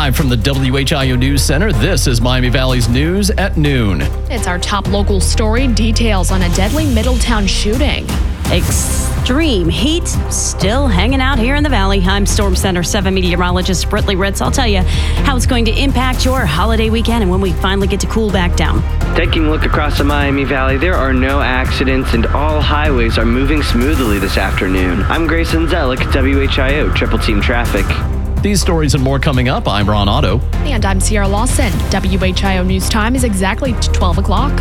Live from the WHIO News Center, this is Miami Valley's News at noon. It's our top local story, details on a deadly Middletown shooting. Extreme heat still hanging out here in the valley. I'm Storm Center 7 meteorologist Britley Ritz. I'll tell you how it's going to impact your holiday weekend and when we finally get to cool back down. Taking a look across the Miami Valley, there are no accidents and all highways are moving smoothly this afternoon. I'm Grayson Zellick, WHIO Triple Team Traffic. These stories and more coming up. I'm Ron Otto. And I'm Sierra Lawson. WHIO News Time is exactly 12 o'clock.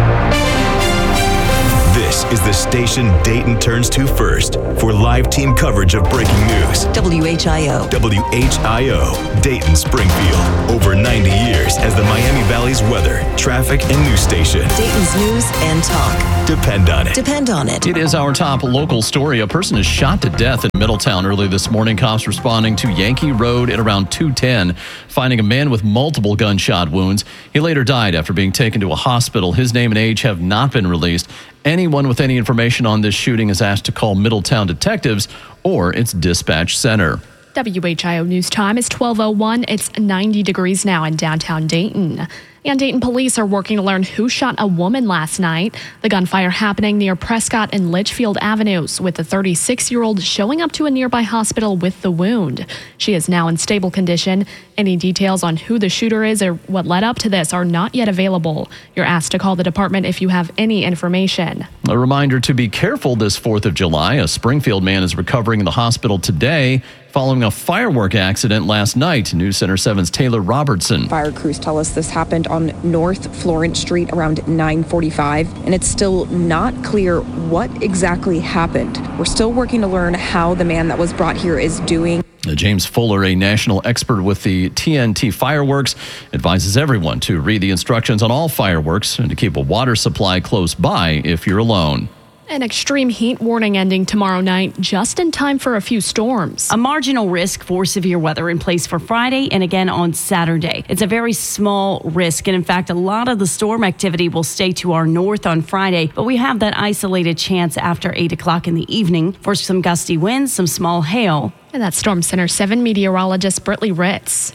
This is the station Dayton turns to first for live team coverage of breaking news. WHIO. WHIO, Dayton Springfield. Over 90 years as the Miami Valley's weather, traffic, and news station. Dayton's news and talk. Depend on it. Depend on it. It is our top local story. A person is shot to death in Middletown early this morning. Cops responding to Yankee Road at around 2:10, finding a man with multiple gunshot wounds. He later died after being taken to a hospital. His name and age have not been released. Anyone with any information on this shooting is asked to call Middletown detectives or its dispatch center. WHIO News Time is 12:01. It's 90 degrees now in downtown Dayton. And Dayton police are working to learn who shot a woman last night. The gunfire happening near Prescott and Litchfield Avenues, with the 36-year-old showing up to a nearby hospital with the wound. She is now in stable condition. Any details on who the shooter is or what led up to this are not yet available. You're asked to call the department if you have any information. A reminder to be careful this 4th of July. A Springfield man is recovering in the hospital today following a firework accident last night. News Center 7's Taylor Robertson. Fire crews tell us this happened on North Florence Street around 9:45, and it's still not clear what exactly happened. We're still working to learn how the man that was brought here is doing. James Fuller, a national expert with the TNT fireworks, advises everyone to read the instructions on all fireworks and to keep a water supply close by if you're alone. An extreme heat warning ending tomorrow night, just in time for a few storms. A marginal risk for severe weather in place for Friday and again on Saturday. It's a very small risk, and in fact, a lot of the storm activity will stay to our north on Friday, but we have that isolated chance after 8 o'clock in the evening for some gusty winds, some small hail. And that's Storm Center 7 meteorologist Britley Ritz.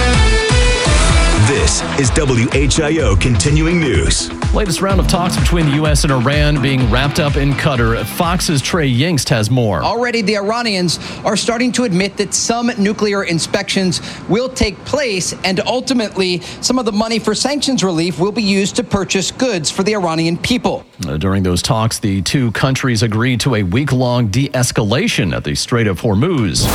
This is WHIO Continuing News. Latest round of talks between the U.S. and Iran being wrapped up in Qatar. Fox's Trey Yingst has more. Already, the Iranians are starting to admit that some nuclear inspections will take place, and ultimately, some of the money for sanctions relief will be used to purchase goods for the Iranian people. During those talks, the two countries agreed to a week-long de-escalation at the Strait of Hormuz.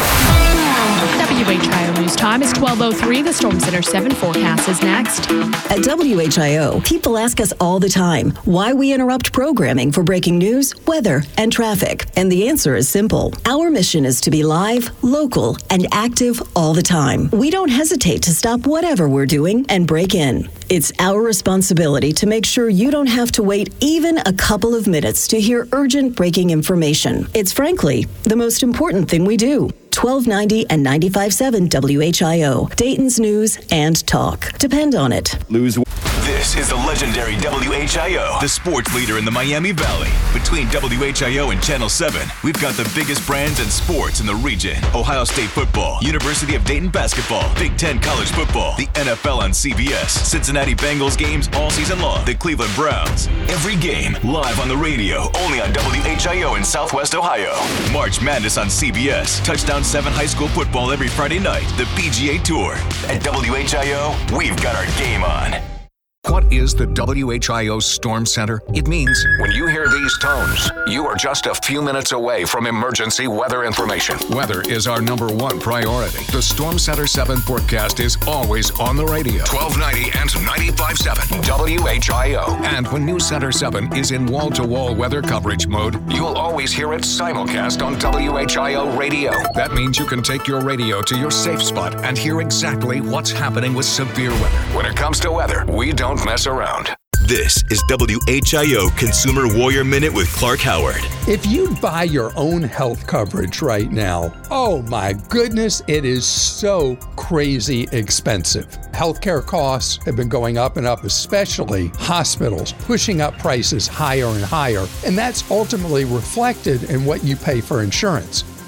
WHIO News Time is 12:03. The Storm Center 7 forecast is next. At WHIO, people ask us all the time why we interrupt programming for breaking news, weather, and traffic. And the answer is simple. Our mission is to be live, local, and active all the time. We don't hesitate to stop whatever we're doing and break in. It's our responsibility to make sure you don't have to wait even a couple of minutes to hear urgent breaking information. It's frankly the most important thing we do. 1290 and 95.7 WHIO, Dayton's news and talk. Depend on it. This is the legendary WHIO, the sports leader in the Miami Valley. Between WHIO and Channel 7, we've got the biggest brands and sports in the region. Ohio State football, University of Dayton basketball, Big Ten college football, the NFL on CBS, Cincinnati Bengals games all season long, the Cleveland Browns. Every game live on the radio, only on WHIO in Southwest Ohio. March Madness on CBS, Touchdown 7 high school football every Friday night, the PGA Tour. At WHIO, we've got our game on. What is the WHIO Storm Center? It means when you hear these tones, you are just a few minutes away from emergency weather information. Weather is our #1 priority. The Storm Center 7 forecast is always on the radio. 1290 and 95.7 WHIO. And when News Center 7 is in wall-to-wall weather coverage mode, you'll always hear it simulcast on WHIO radio. That means you can take your radio to your safe spot and hear exactly what's happening with severe weather. When it comes to weather, we don't mess around. This is WHIO Consumer Warrior Minute with Clark Howard. If you buy your own health coverage right now, oh my goodness, it is so crazy expensive. Healthcare costs have been going up and up, especially hospitals, pushing up prices higher and higher, and that's ultimately reflected in what you pay for insurance.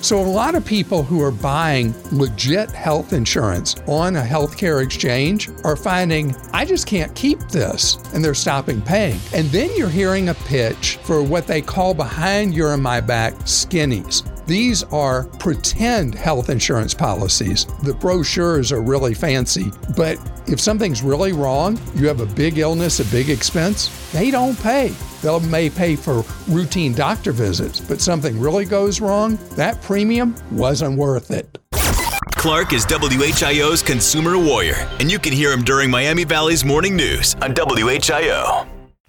So a lot of people who are buying legit health insurance on a healthcare exchange are finding, I just can't keep this, and they're stopping paying. And then you're hearing a pitch for what they call behind your and my back skinnies. These are pretend health insurance policies. The brochures are really fancy, but if something's really wrong, you have a big illness, a big expense, they don't pay. They may pay for routine doctor visits, but something really goes wrong, that premium wasn't worth it. Clark is WHIO's consumer warrior, and you can hear him during Miami Valley's morning news on WHIO.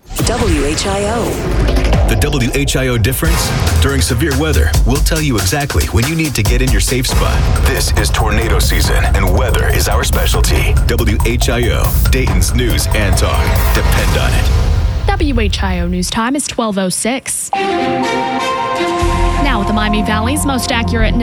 WHIO. The WHIO difference? During severe weather, we'll tell you exactly when you need to get in your safe spot. This is tornado season, and weather is our specialty. WHIO, Dayton's news and talk. Depend on it. WHIO news time is 12:06. Now with the Miami Valley's most accurate